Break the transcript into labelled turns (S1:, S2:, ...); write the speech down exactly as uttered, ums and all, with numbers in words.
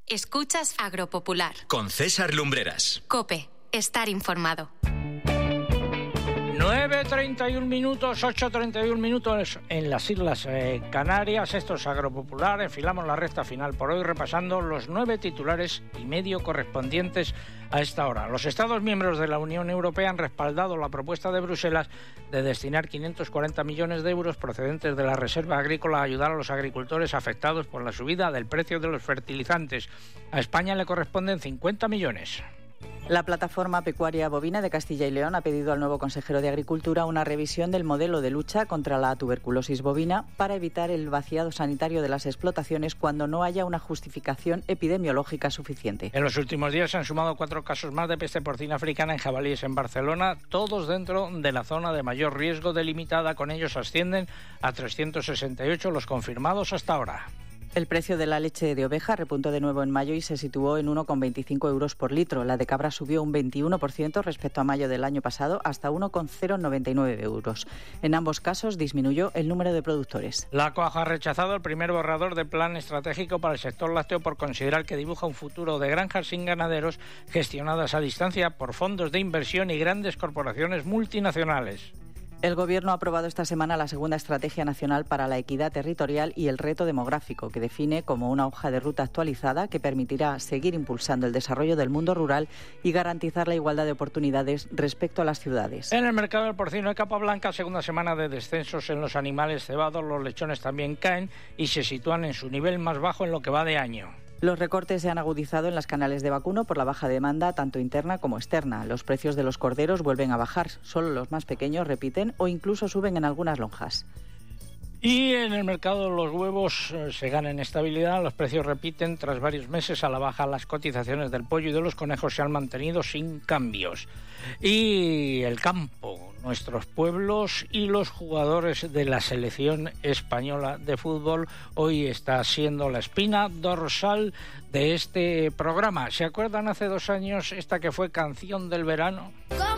S1: Escuchas Agropopular.
S2: Con César Lumbreras.
S1: COPE. Estar informado.
S3: nueve treinta y un minutos, ocho treinta y un minutos en las Islas eh, Canarias. Esto es Agropopular. Enfilamos la recta final por hoy repasando los nueve titulares y medio correspondientes a esta hora. Los Estados miembros de la Unión Europea han respaldado la propuesta de Bruselas de destinar quinientos cuarenta millones de euros procedentes de la Reserva Agrícola a ayudar a los agricultores afectados por la subida del precio de los fertilizantes. A España le corresponden cincuenta millones.
S4: La plataforma pecuaria bovina de Castilla y León ha pedido al nuevo consejero de Agricultura una revisión del modelo de lucha contra la tuberculosis bovina para evitar el vaciado sanitario de las explotaciones cuando no haya una justificación epidemiológica suficiente.
S3: En los últimos días se han sumado cuatro casos más de peste porcina africana en jabalíes en Barcelona, todos dentro de la zona de mayor riesgo delimitada. Con ellos ascienden a trescientos sesenta y ocho los confirmados hasta ahora.
S4: El precio de la leche de oveja repuntó de nuevo en mayo y se situó en uno coma veinticinco euros por litro. La de cabra subió un veintiuno por ciento respecto a mayo del año pasado hasta uno coma noventa y nueve euros. En ambos casos disminuyó el número de productores.
S3: La COAG ha rechazado el primer borrador de plan estratégico para el sector lácteo por considerar que dibuja un futuro de granjas sin ganaderos gestionadas a distancia por fondos de inversión y grandes corporaciones multinacionales.
S4: El Gobierno ha aprobado esta semana la segunda Estrategia Nacional para la Equidad Territorial y el Reto Demográfico, que define como una hoja de ruta actualizada que permitirá seguir impulsando el desarrollo del mundo rural y garantizar la igualdad de oportunidades respecto a las ciudades.
S3: En el mercado del porcino de capa blanca, segunda semana de descensos en los animales cebados, los lechones también caen y se sitúan en su nivel más bajo en lo que va de año.
S4: Los recortes se han agudizado en las canales de vacuno por la baja demanda tanto interna como externa. Los precios de los corderos vuelven a bajar, solo los más pequeños repiten o incluso suben en algunas lonjas.
S3: Y en el mercado los huevos eh, se ganan estabilidad, los precios repiten tras varios meses a la baja. Las cotizaciones del pollo y de los conejos se han mantenido sin cambios. Y el campo, nuestros pueblos y los jugadores de la selección española de fútbol hoy está siendo la espina dorsal de este programa. ¿Se acuerdan hace dos años esta que fue canción del verano?